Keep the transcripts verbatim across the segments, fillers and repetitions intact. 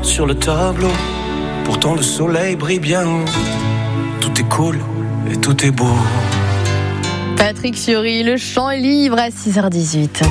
sur le tableau. Pourtant le soleil brille bien haut. Tout est cool et tout est beau. Patrick Fiori, le chant est libre à six heures dix-huit.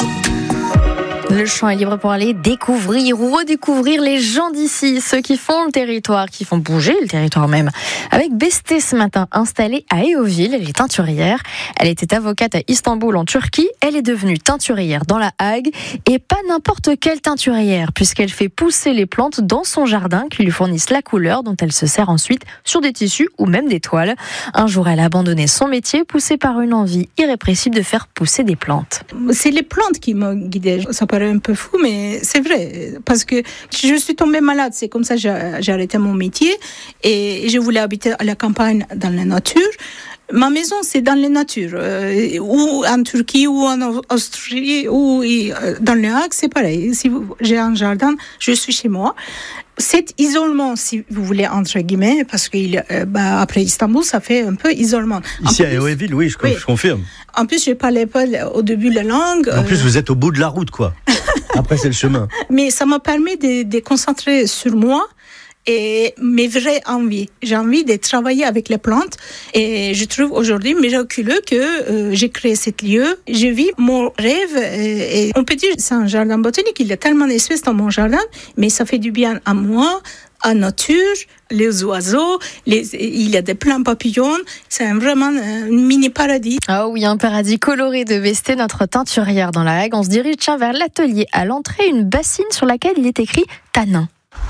Le champ est libre pour aller découvrir ou redécouvrir les gens d'ici, ceux qui font le territoire, qui font bouger le territoire même. Avec Beste ce matin, installée à Héauville, elle est teinturière. Elle était avocate à Istanbul en Turquie. Elle est devenue teinturière dans la Hague. Et pas n'importe quelle teinturière, puisqu'elle fait pousser les plantes dans son jardin qui lui fournissent la couleur dont elle se sert ensuite sur des tissus ou même des toiles. Un jour, elle a abandonné son métier, poussée par une envie irrépressible de faire pousser des plantes. C'est les plantes qui m'ont guidée. Ça paraît un peu fou, mais c'est vrai. Parce que je suis tombée malade. C'est comme ça que j'ai, j'ai arrêté mon métier. Et je voulais habiter à la campagne, dans la nature. Ma maison, c'est dans la nature. Euh, ou en Turquie, ou en Australie, ou dans le Hague, c'est pareil. Si vous, j'ai un jardin, je suis chez moi. Cet isolement, si vous voulez, entre guillemets, parce que euh, bah, après Istanbul, ça fait un peu isolement. Ici à Héauville, oui, je, oui, je confirme. En plus, je ne parlais pas au début la langue. En plus, vous êtes au bout de la route, quoi. Après, c'est le chemin. Mais ça m'a permis de, de concentrer sur moi et mes vraies envies. J'ai envie de travailler avec les plantes et je trouve aujourd'hui miraculeux que euh, j'ai créé cet lieu. Je vis mon rêve et, et on peut dire que c'est un jardin botanique. Il y a tellement d'espèces dans mon jardin, mais ça fait du bien à moi, à la nature, les oiseaux, les, il y a des pleins papillons, c'est un, vraiment un mini paradis. Ah oui, un paradis coloré de Beste, notre teinturière dans la Hague. On se dirige tiens, vers l'atelier. À l'entrée, une bassine sur laquelle il est écrit Tanin.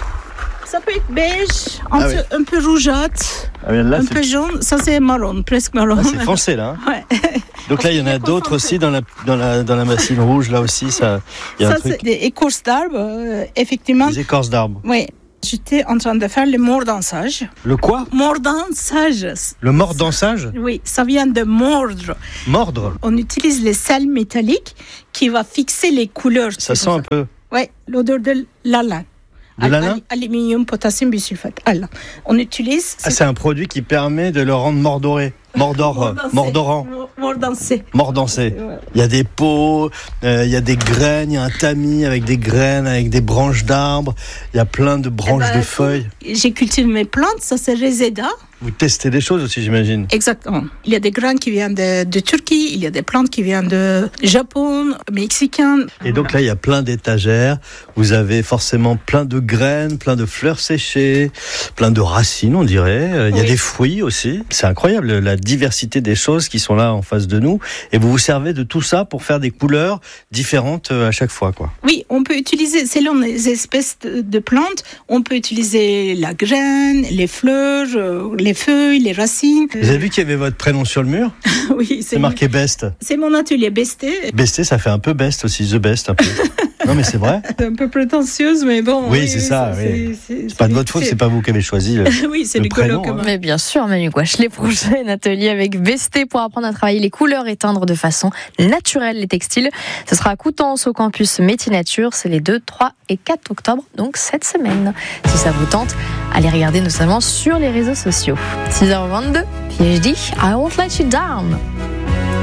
Ça peut être beige, un, ah peu, oui. un peu rougeâtre, ah là, un c'est... peu jaune. Ça, c'est marron, presque marron. Ah, c'est foncé, là. Hein. Ouais. Donc là, il y en a d'autres aussi dans la, dans la, dans la bassine rouge, là aussi. Ça, y a ça un truc. C'est des écorces d'arbres, euh, effectivement. Des écorces d'arbres. Oui. J'étais en train de faire le mordançage. Le quoi ? Mordançage. Le mordançage ? Oui, ça vient de mordre. Mordre ? On utilise les sels métalliques qui va fixer les couleurs. Ça sent un peu. Oui, l'odeur de l'alun. De l'alun ? Aluminium, potassium, bisulfate. Alun. On utilise. Ah, c'est un produit qui permet de le rendre mordoré. Mordor, mordorant. Mordancé. Mordancé. Il y a des pots, euh, il y a des graines, il y a un tamis avec des graines, avec des branches d'arbres. Il y a plein de branches eh ben, de feuilles. J'ai cultivé mes plantes, ça c'est Reseda. Vous testez des choses aussi, j'imagine. Exactement. Il y a des graines qui viennent de, de Turquie, il y a des plantes qui viennent de Japon, mexicain. Et donc là, il y a plein d'étagères. Vous avez forcément plein de graines, plein de fleurs séchées, plein de racines, on dirait. Il y a oui. des fruits aussi. C'est incroyable, la diversité des choses qui sont là en face de nous. Et vous vous servez de tout ça pour faire des couleurs différentes à chaque fois, quoi. Oui, on peut utiliser, selon les espèces de, de plantes, on peut utiliser la graine, les fleurs, les les feuilles, les racines. Vous avez vu qu'il y avait votre prénom sur le mur ? Oui, c'est, c'est marqué Best. C'est mon atelier Beste. Beste, ça fait un peu Best aussi, The Best un peu. Non mais c'est vrai. C'est un peu prétentieuse, mais bon. Oui, oui c'est ça. C'est, oui. c'est, c'est, c'est pas de votre faute, c'est, c'est pas vous qui avez choisi le, oui, c'est le prénom. Hein. Mais bien sûr, Manu Gouache, les prochains ateliers avec Beste pour apprendre à travailler les couleurs et teindre de façon naturelle les textiles. Ce sera à Coutances au campus Métier Nature. C'est les deux, trois et quatre octobre, donc cette semaine. Si ça vous tente, allez regarder notamment sur les réseaux sociaux. six heures vingt-deux, P H D, I won't let you down.